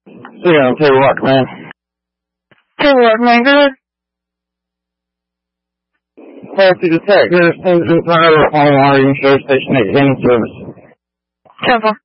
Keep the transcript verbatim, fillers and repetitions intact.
Yeah, I'll tell you what, man. Tell you what, man, good. Policy detect. There's things inside of the phone while you show station at any service. Temple.